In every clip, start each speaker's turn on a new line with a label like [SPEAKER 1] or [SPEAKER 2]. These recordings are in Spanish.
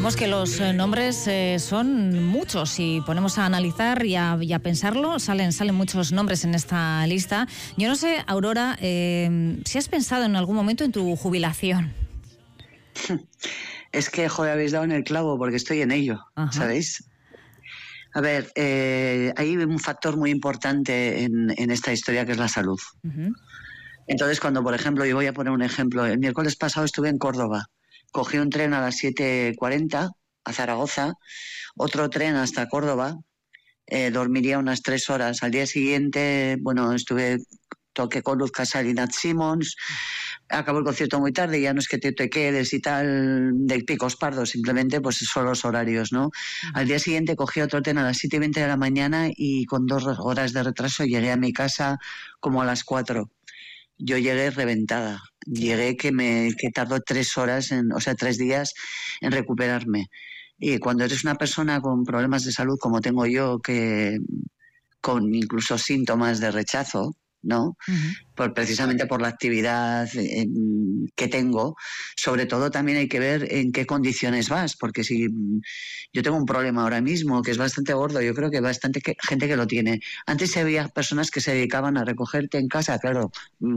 [SPEAKER 1] Vemos que los nombres son muchos. Si ponemos a analizar y a pensarlo, salen muchos nombres en esta lista. Yo no sé, Aurora, si has pensado en algún momento en tu jubilación.
[SPEAKER 2] Es que, joder, habéis dado en el clavo porque estoy en ello, ¿sabéis? A ver, hay un factor muy importante en esta historia que es la salud. Entonces, cuando, por ejemplo, yo voy a poner un ejemplo, el miércoles pasado estuve en Córdoba, cogí un tren a las 7:40 a Zaragoza, otro tren hasta Córdoba, dormiría unas 3 horas. Al día siguiente, bueno, toqué con Luz Casal y Nat Simons, acabó el concierto muy tarde, ya no es que te quedes y tal de picos pardos, simplemente pues son los horarios, ¿no? Al día siguiente cogí otro tren a las 7:20 de la mañana y con 2 horas de retraso llegué a mi casa como a las 4. Yo llegué reventada, llegué que tardó 3 horas, 3 días en recuperarme. Y cuando eres una persona con problemas de salud como tengo yo, que con incluso síntomas de rechazo, ¿no? Precisamente por la actividad que tengo, sobre todo también hay que ver en qué condiciones vas, porque si yo tengo un problema ahora mismo que es bastante gordo, yo creo que bastante gente que lo tiene. Antes había personas que se dedicaban a recogerte en casa, claro,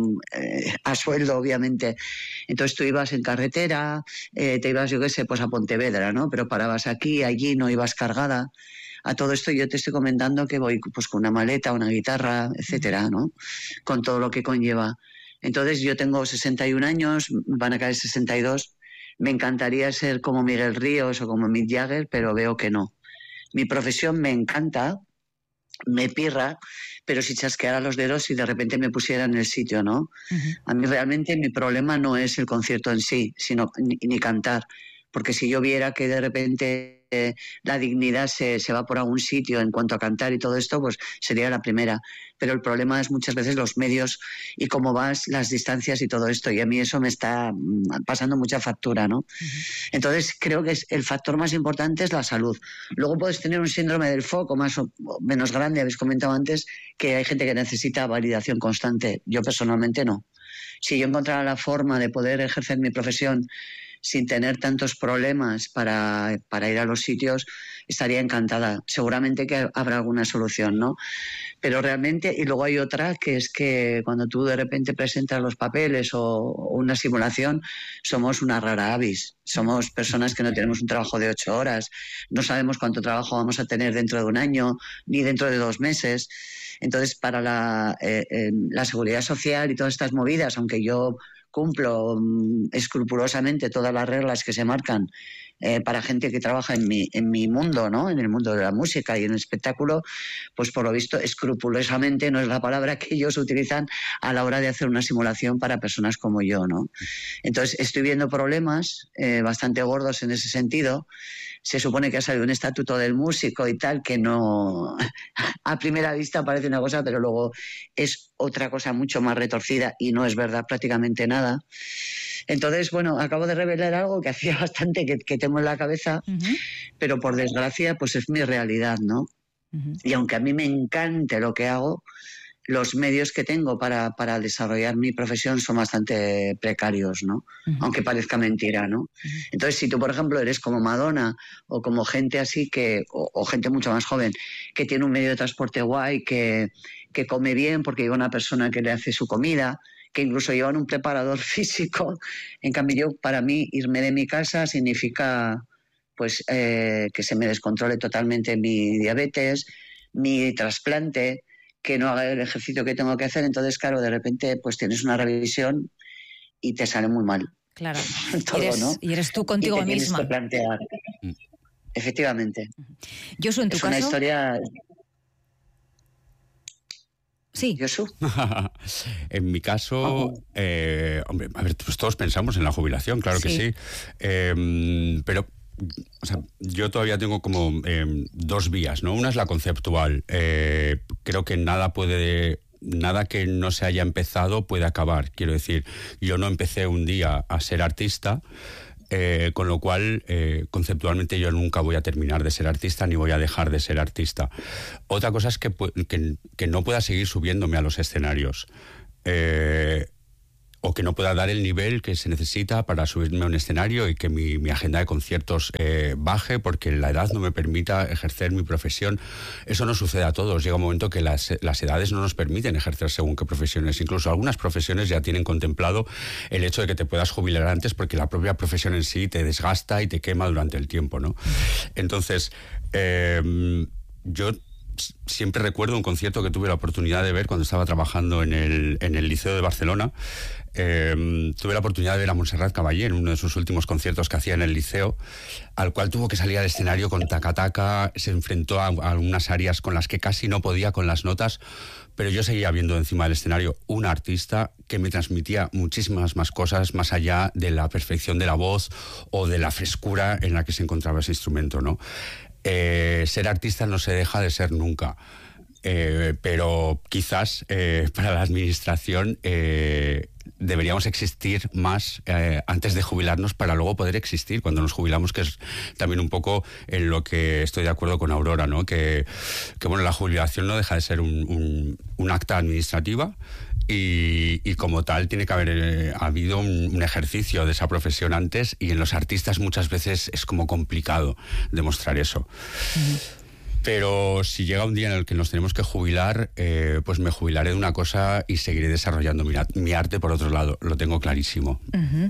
[SPEAKER 2] a sueldo obviamente. Entonces tú ibas en carretera, te ibas, yo qué sé, pues a Pontevedra, ¿no? Pero parabas aquí, allí, no ibas cargada. A todo esto yo te estoy comentando que voy pues con una maleta, una guitarra, etcétera, ¿no? Con todo lo que conlleva. Entonces yo tengo 61 años, van a caer 62. Me encantaría ser como Miguel Ríos o como Mick Jagger, pero veo que no. Mi profesión me encanta, me pirra, pero si chasqueara los dedos y de repente me pusiera en el sitio, ¿no? A mí realmente mi problema no es el concierto en sí, sino ni cantar. Porque si yo viera que de repente la dignidad se va por algún sitio en cuanto a cantar y todo esto, pues sería la primera. Pero el problema es muchas veces los medios y cómo vas, las distancias y todo esto. Y a mí eso me está pasando mucha factura, ¿no? Entonces creo que el factor más importante es la salud. Luego puedes tener un síndrome del foco más o menos grande. Habéis comentado antes que hay gente que necesita validación constante. Yo personalmente no. Si yo encontrara la forma de poder ejercer mi profesión sin tener tantos problemas para ir a los sitios, estaría encantada. Seguramente que habrá alguna solución, ¿no? Pero realmente, y luego hay otra, que es que cuando tú de repente presentas los papeles o una simulación, somos una rara avis. Somos personas que no tenemos un trabajo de 8 horas, no sabemos cuánto trabajo vamos a tener dentro de un año, ni dentro de 2 meses. Entonces, para la seguridad social y todas estas movidas, aunque yo cumplo escrupulosamente todas las reglas que se marcan para gente que trabaja en mi mundo, ¿no? En el mundo de la música y en el espectáculo, pues por lo visto escrupulosamente no es la palabra que ellos utilizan a la hora de hacer una simulación para personas como yo, ¿no? Entonces estoy viendo problemas bastante gordos en ese sentido. Se supone que ha salido un estatuto del músico y tal, que no, a primera vista parece una cosa, pero luego es otra cosa mucho más retorcida y no es verdad prácticamente nada. Entonces, bueno, acabo de revelar algo que hacía bastante que tengo en la cabeza, pero por desgracia, pues es mi realidad, ¿no? Y aunque a mí me encante lo que hago, los medios que tengo para desarrollar mi profesión son bastante precarios, ¿no? Aunque parezca mentira, ¿no? Entonces, si tú, por ejemplo, eres como Madonna o como gente así o gente mucho más joven que tiene un medio de transporte guay, que come bien porque lleva una persona que le hace su comida, que incluso llevan un preparador físico, en cambio para mí irme de mi casa significa pues que se me descontrole totalmente mi diabetes, mi trasplante, que no haga el ejercicio que tengo que hacer. Entonces, claro, de repente pues tienes una revisión y te sale muy mal.
[SPEAKER 1] Claro.
[SPEAKER 2] Todo, ¿no?
[SPEAKER 1] Y eres tú contigo
[SPEAKER 2] y te
[SPEAKER 1] misma.
[SPEAKER 2] Tienes que plantear. Efectivamente.
[SPEAKER 1] Josu, en tu
[SPEAKER 2] es
[SPEAKER 1] caso...
[SPEAKER 2] una historia...
[SPEAKER 1] Sí.
[SPEAKER 2] Josu.
[SPEAKER 3] En mi caso, hombre, a ver, pues todos pensamos en la jubilación, claro que sí. Pero, o sea, yo todavía tengo como 2 vías, ¿no? Una es la conceptual. Creo que nada que no se haya empezado puede acabar. Quiero decir, yo no empecé un día a ser artista, con lo cual conceptualmente yo nunca voy a terminar de ser artista ni voy a dejar de ser artista. Otra cosa es que no pueda seguir subiéndome a los escenarios. o que no pueda dar el nivel que se necesita para subirme a un escenario y que mi agenda de conciertos baje porque la edad no me permita ejercer mi profesión. Eso no sucede a todos. Llega un momento que las edades no nos permiten ejercer según qué profesiones. Incluso algunas profesiones ya tienen contemplado el hecho de que te puedas jubilar antes porque la propia profesión en sí te desgasta y te quema durante el tiempo, ¿no? Entonces, yo siempre recuerdo un concierto que tuve la oportunidad de ver cuando estaba trabajando en el Liceo de Barcelona. Tuve la oportunidad de ver a Montserrat Caballé en uno de sus últimos conciertos que hacía en el Liceo, al cual tuvo que salir al escenario con taca-taca, se enfrentó a algunas áreas con las que casi no podía con las notas, pero yo seguía viendo encima del escenario un artista que me transmitía muchísimas más cosas más allá de la perfección de la voz o de la frescura en la que se encontraba ese instrumento, ¿no? Ser artista no se deja de ser nunca, pero quizás para la administración deberíamos existir más antes de jubilarnos para luego poder existir cuando nos jubilamos, que es también un poco en lo que estoy de acuerdo con Aurora, ¿no? Que bueno, la jubilación no deja de ser un acta administrativa. Y como tal tiene que haber habido un ejercicio de esa profesión antes, y en los artistas muchas veces es como complicado demostrar eso. Pero si llega un día en el que nos tenemos que jubilar, pues me jubilaré de una cosa y seguiré desarrollando mi arte por otro lado, lo tengo clarísimo.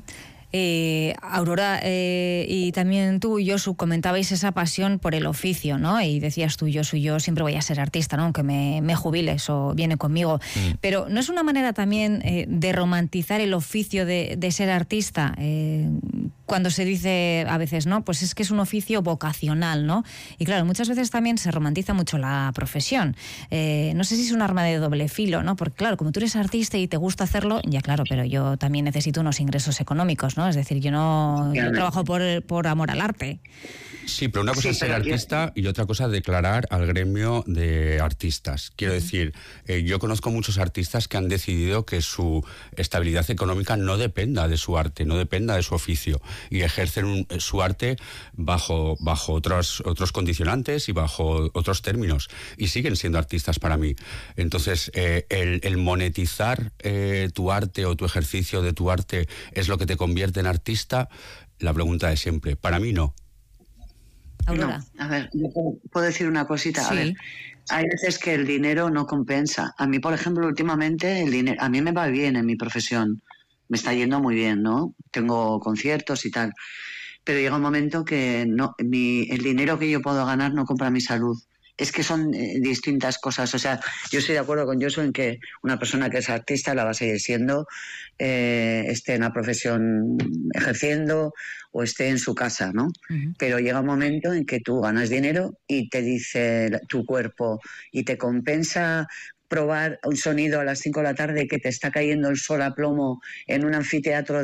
[SPEAKER 1] Aurora, y también tú, Josu, comentabais esa pasión por el oficio, ¿no? Y decías tú, Josu, yo siempre voy a ser artista, ¿no? Aunque me jubile, eso viene conmigo. Pero ¿no es una manera también de romantizar el oficio de ser artista? Cuando se dice a veces, ¿no? Pues es que es un oficio vocacional, ¿no? Y claro, muchas veces también se romantiza mucho la profesión. No sé si es un arma de doble filo, ¿no? Porque claro, como tú eres artista y te gusta hacerlo, ya claro, pero yo también necesito unos ingresos económicos, ¿no? Es decir, yo trabajo por amor al arte.
[SPEAKER 3] Sí, pero una cosa es ser artista y otra cosa declarar al gremio de artistas. Quiero decir, yo conozco muchos artistas que han decidido que su estabilidad económica no dependa de su arte, no dependa de su oficio, y ejercen su arte bajo otros condicionantes y bajo otros términos, y siguen siendo artistas para mí. Entonces, el monetizar tu arte o tu ejercicio de tu arte es lo que te convierte en artista. La pregunta de siempre, para mí no.
[SPEAKER 1] Aurora.
[SPEAKER 2] No, a ver, yo puedo decir una cosita.
[SPEAKER 1] Sí.
[SPEAKER 2] A ver, hay veces que el dinero no compensa. A mí, por ejemplo, últimamente el dinero, a mí me va bien en mi profesión, me está yendo muy bien, ¿no? Tengo conciertos y tal, pero llega un momento que no, el dinero que yo puedo ganar no compra mi salud. Es que son distintas cosas. O sea, yo estoy de acuerdo con Josu en que una persona que es artista la va a seguir siendo, esté en la profesión ejerciendo o esté en su casa, ¿no? Pero llega un momento en que tú ganas dinero y te dice tu cuerpo y te compensa probar un sonido a las 5 de la tarde que te está cayendo el sol a plomo en un anfiteatro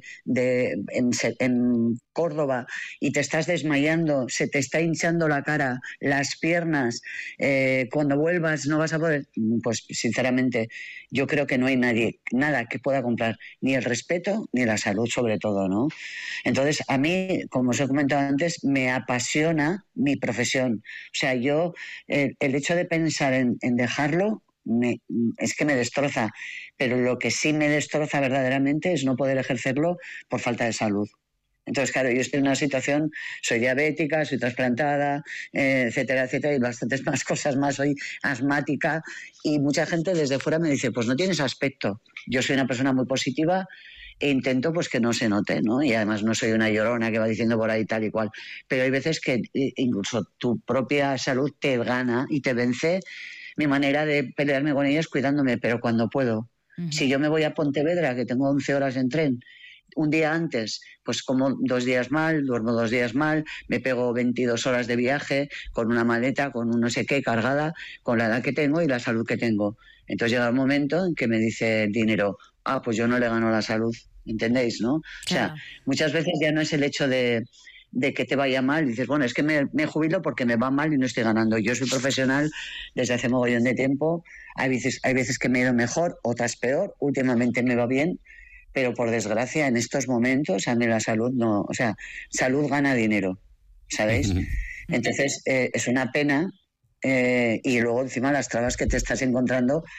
[SPEAKER 2] en Córdoba y te estás desmayando, se te está hinchando la cara, las piernas, cuando vuelvas no vas a poder. Pues sinceramente yo creo que no hay nada que pueda comprar ni el respeto ni la salud, sobre todo, ¿no? Entonces a mí, como os he comentado antes, me apasiona mi profesión. O sea, yo el hecho de pensar en dejarlo es que me destroza, pero lo que sí me destroza verdaderamente es no poder ejercerlo por falta de salud. Entonces, claro, yo estoy en una situación, soy diabética, soy trasplantada, etcétera, etcétera, y bastantes más cosas más, soy asmática, y mucha gente desde fuera me dice, pues no tienes aspecto. Yo soy una persona muy positiva e intento pues que no se note, ¿no? Y además no soy una llorona que va diciendo por ahí tal y cual, pero hay veces que incluso tu propia salud te gana y te vence. Mi manera de pelearme con ellos cuidándome, pero cuando puedo. Si yo me voy a Pontevedra, que tengo 11 horas en tren, un día antes, pues como 2 días mal, duermo 2 días mal, me pego 22 horas de viaje con una maleta, con un no sé qué cargada, con la edad que tengo y la salud que tengo. Entonces llega el momento en que me dice el dinero, pues yo no le gano la salud, ¿entendéis, no? Claro. O sea, muchas veces ya no es el hecho de que te vaya mal, dices, bueno, es que me jubilo porque me va mal y no estoy ganando. Yo soy profesional desde hace mogollón de tiempo, hay veces que me he ido mejor, otras peor, últimamente me va bien, pero por desgracia en estos momentos a mí la salud no, o sea, salud gana dinero, ¿sabéis? Entonces es una pena, y luego encima las trabas que te estás encontrando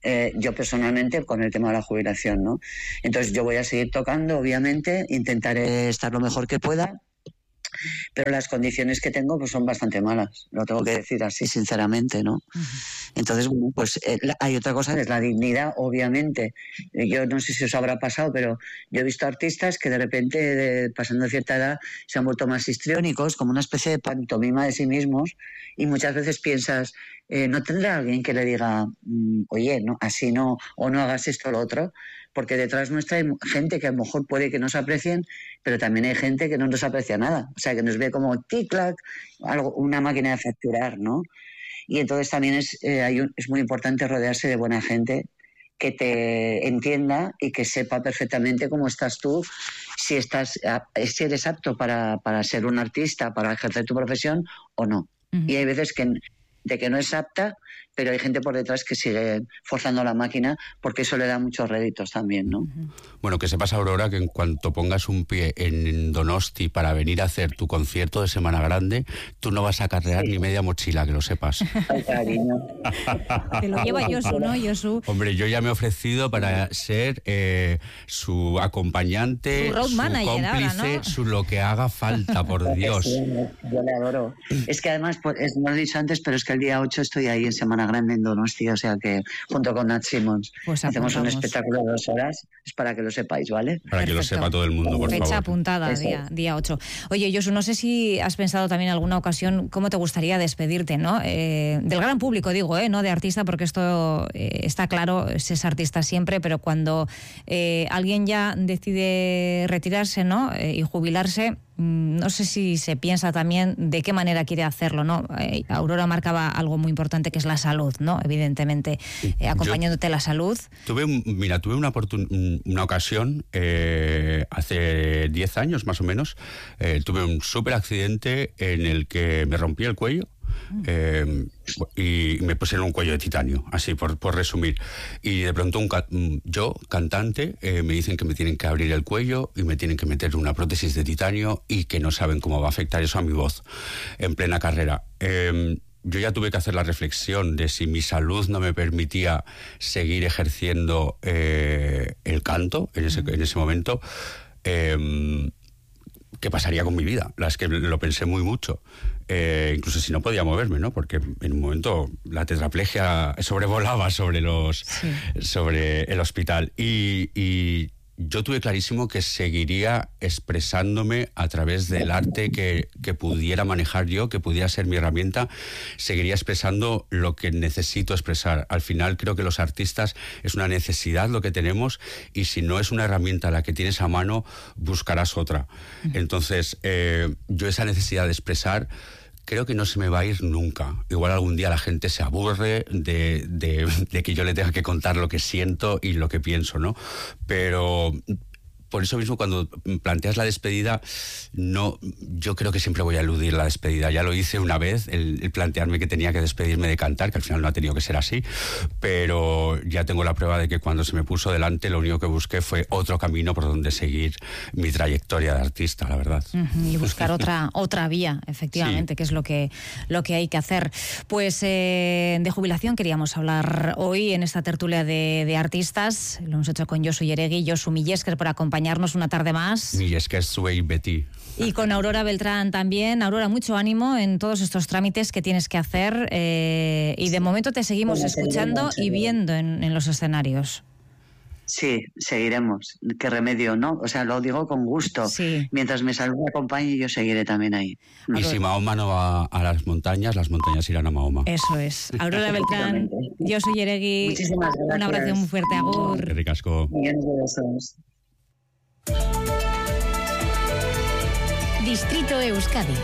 [SPEAKER 2] yo personalmente con el tema de la jubilación, ¿no? Entonces yo voy a seguir tocando, obviamente, intentaré estar lo mejor que pueda, pero las condiciones que tengo pues son bastante malas, lo tengo que decir así sinceramente, ¿no? Entonces, bueno, pues hay otra cosa que es la dignidad, obviamente. Yo no sé si os habrá pasado, pero yo he visto artistas que de repente, pasando cierta edad, se han vuelto más histriónicos, como una especie de pantomima de sí mismos, y muchas veces piensas, ¿no tendrá alguien que le diga, oye, no, así no, o no hagas esto o lo otro? Porque detrás nuestra hay gente que a lo mejor puede que nos aprecien, pero también hay gente que no nos aprecia nada. O sea, que nos ve como tic-tac, una máquina de facturar, ¿no? Y entonces también es muy importante rodearse de buena gente que te entienda y que sepa perfectamente cómo estás tú, si eres apto para ser un artista, para ejercer tu profesión o no. Y hay veces de que no es apta, pero hay gente por detrás que sigue forzando la máquina porque eso le da muchos réditos también, ¿no?
[SPEAKER 3] Bueno, que sepas, Aurora, que en cuanto pongas un pie en Donosti para venir a hacer tu concierto de Semana Grande, tú no vas a carrear ni media mochila, que lo sepas.
[SPEAKER 2] Ay, cariño.
[SPEAKER 1] Te lo lleva Josu, ¿no, Josu?
[SPEAKER 3] Hombre, yo ya me he ofrecido para ser su acompañante,
[SPEAKER 1] su road manager
[SPEAKER 3] cómplice,
[SPEAKER 1] ahora, ¿no?
[SPEAKER 3] su lo que haga falta, por Dios.
[SPEAKER 2] Sí, yo le adoro. Es que además, no lo he dicho antes, pero es que el día 8 estoy ahí en Semana Grande en Donosti, o sea que junto con Nat Simmons hacemos un espectáculo de 2 horas, es para que lo sepáis, ¿vale?
[SPEAKER 3] Para Perfecto. Que lo sepa todo el mundo, por favor.
[SPEAKER 1] Fecha apuntada, día 8. Oye, Josu, no sé si has pensado también en alguna ocasión cómo te gustaría despedirte, ¿no? Del gran público, digo, no de artista, porque esto está claro, es artista siempre, pero cuando alguien ya decide retirarse, ¿no? Y jubilarse, no sé si se piensa también de qué manera quiere hacerlo, ¿no? Aurora marcaba algo muy importante que es la salud, ¿no? Evidentemente, acompañándote la salud.
[SPEAKER 3] Tuve una ocasión, hace 10 años más o menos, tuve un súper accidente en el que me rompí el cuello. Y me pusieron un cuello de titanio, así por resumir, y de pronto yo, cantante, me dicen que me tienen que abrir el cuello y me tienen que meter una prótesis de titanio y que no saben cómo va a afectar eso a mi voz en plena carrera. Yo ya tuve que hacer la reflexión de si mi salud no me permitía seguir ejerciendo el canto en ese momento. ¿Qué pasaría con mi vida? La es que lo pensé mucho. Incluso si no podía moverme, ¿no? Porque en un momento la tetraplegia sobrevolaba sobre el hospital. Y yo tuve clarísimo que seguiría expresándome a través del arte que pudiera manejar yo, que pudiera ser mi herramienta. Seguiría expresando lo que necesito expresar. Al final creo que los artistas es una necesidad lo que tenemos, y si no es una herramienta la que tienes a mano, buscarás otra. Entonces, yo esa necesidad de expresar creo que no se me va a ir nunca. Igual algún día la gente se aburre de que yo le tenga que contar lo que siento y lo que pienso, ¿no? Pero por eso mismo, cuando planteas la despedida, yo creo que siempre voy a eludir la despedida. Ya lo hice una vez, el plantearme que tenía que despedirme de cantar, que al final no ha tenido que ser así, pero ya tengo la prueba de que cuando se me puso delante, lo único que busqué fue otro camino por donde seguir mi trayectoria de artista, la verdad.
[SPEAKER 1] Y buscar otra vía, efectivamente, sí, que es lo que hay que hacer. Pues de jubilación queríamos hablar hoy en esta tertulia de artistas. Lo hemos hecho con Josu Yeregui, Josu Millesker, por acompañarnos una tarde más.
[SPEAKER 3] Millesker, Suey, Betty.
[SPEAKER 1] Y con Aurora Beltrán también. Aurora, mucho ánimo en todos estos trámites que tienes que hacer, y de momento te seguimos escuchando y viendo en los escenarios.
[SPEAKER 2] Sí, seguiremos. Qué remedio, ¿no? O sea, lo digo con gusto.
[SPEAKER 1] Sí.
[SPEAKER 2] Mientras mi salud me acompañe, yo seguiré también ahí.
[SPEAKER 3] Y si Mahoma no va a las montañas irán a Mahoma.
[SPEAKER 1] Eso es. Aurora Beltrán, Josu Yeregui,
[SPEAKER 2] muchísimas gracias.
[SPEAKER 1] Un abrazo muy fuerte, agur.
[SPEAKER 3] Qué ricasco.
[SPEAKER 2] Millones de besos.
[SPEAKER 4] Distrito Euskadi.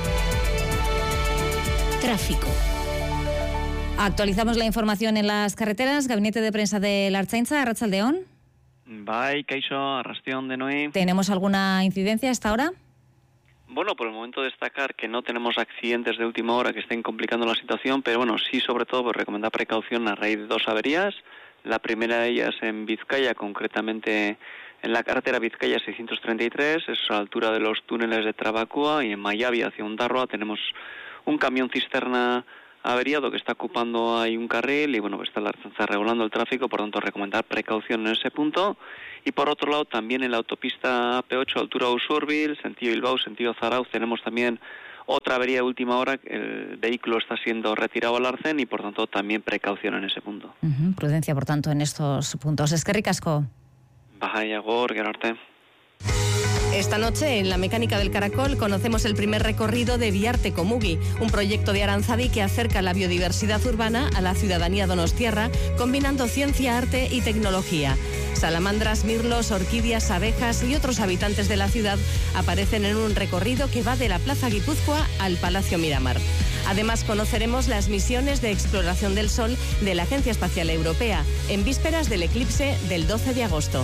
[SPEAKER 4] Tráfico.
[SPEAKER 1] Actualizamos la información en las carreteras. Gabinete de prensa de la Ertzaintza, Arratsaldeon.
[SPEAKER 5] Bai, kaixo, arrastión de Noé.
[SPEAKER 1] ¿Tenemos alguna incidencia hasta ahora?
[SPEAKER 5] Bueno, por el momento destacar que no tenemos accidentes de última hora que estén complicando la situación, pero bueno, sí, sobre todo, pues recomendar precaución a raíz de 2 averías. La primera de ellas en Vizcaya, concretamente en la carretera Vizcaya 633, es a la altura de los túneles de Trabacua, y en Mayabi hacia Ondarroa tenemos un camión cisterna averiado que está ocupando ahí un carril y bueno, pues está regulando el tráfico, por tanto recomendar precaución en ese punto. Y por otro lado, también en la autopista AP8, altura Usurbil, sentido Bilbao, sentido Zarauz, tenemos también otra avería de última hora. El vehículo está siendo retirado al arcén y por tanto también precaución en ese punto.
[SPEAKER 1] Prudencia, por tanto, en estos puntos. Eskerrik asko.
[SPEAKER 5] Baja Agor, Gerarte.
[SPEAKER 4] Esta noche, en La Mecánica del Caracol, conocemos el primer recorrido de Biarte Komugi, un proyecto de Aranzadi que acerca la biodiversidad urbana a la ciudadanía donostiarra, combinando ciencia, arte y tecnología. Salamandras, mirlos, orquídeas, abejas y otros habitantes de la ciudad aparecen en un recorrido que va de la Plaza Guipúzcoa al Palacio Miramar. Además, conoceremos las misiones de exploración del Sol de la Agencia Espacial Europea, en vísperas del eclipse del 12 de agosto.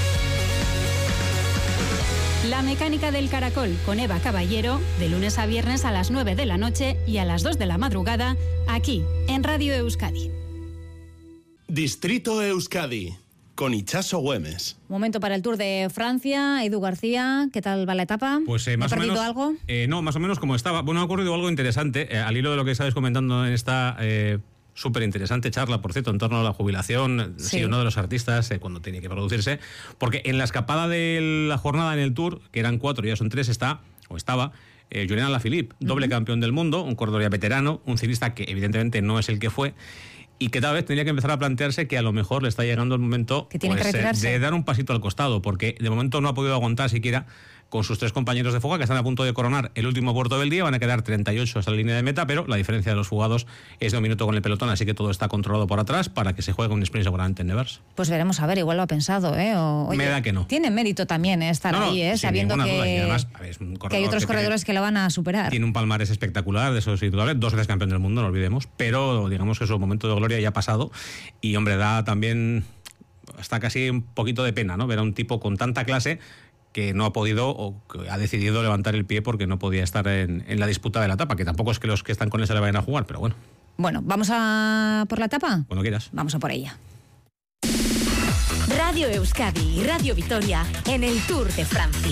[SPEAKER 6] La Mecánica del Caracol con Eva Caballero, de lunes a viernes a las 9 de la noche y a las 2 de la madrugada, aquí, en Radio Euskadi.
[SPEAKER 7] Distrito Euskadi, con Itxaso Güemes.
[SPEAKER 1] Momento para el Tour de Francia. Edu García, ¿qué tal va la etapa?
[SPEAKER 8] Pues
[SPEAKER 1] ¿He
[SPEAKER 8] más
[SPEAKER 1] perdido
[SPEAKER 8] o menos,
[SPEAKER 1] algo?
[SPEAKER 8] No, más o menos como estaba. Bueno, ha ocurrido algo interesante, al hilo de lo que estabais comentando en esta súper interesante charla, por cierto, en torno a la jubilación, sí, uno de los artistas, cuando tiene que producirse, porque en la escapada de la jornada en el Tour, que eran 4, ya son 3, estaba Julián Alaphilippe, doble campeón del mundo, un corredor ya veterano, un ciclista que evidentemente no es el que fue, y que tal vez tendría que empezar a plantearse que a lo mejor le está llegando el momento
[SPEAKER 1] que tiene que retirarse,
[SPEAKER 8] de dar un pasito al costado, porque de momento no ha podido aguantar siquiera con sus 3 compañeros de fuga que están a punto de coronar el último puerto del día. Van a quedar 38 hasta la línea de meta, pero la diferencia de los fugados es de un minuto con el pelotón, así que todo está controlado por atrás para que se juegue un sprint seguramente en Nevers.
[SPEAKER 1] Pues veremos, a ver, igual lo ha pensado, oye,
[SPEAKER 8] me da que no.
[SPEAKER 1] Tiene mérito también estar ahí, sabiendo que,
[SPEAKER 8] además,
[SPEAKER 1] que hay otros corredores que lo van a superar.
[SPEAKER 8] Tiene un palmarés espectacular, de eso es indudable, 2 veces campeón del mundo, no olvidemos, pero digamos que su momento de gloria ya ha pasado y, hombre, da también hasta casi un poquito de pena, ¿no? Ver a un tipo con tanta clase que no ha podido o que ha decidido levantar el pie porque no podía estar en la disputa de la etapa, que tampoco es que los que están con él se le vayan a jugar, pero bueno.
[SPEAKER 1] Bueno, ¿vamos a por la etapa?
[SPEAKER 8] Cuando quieras.
[SPEAKER 1] Vamos a por ella.
[SPEAKER 9] Radio Euskadi y Radio Vitoria en el Tour de Francia.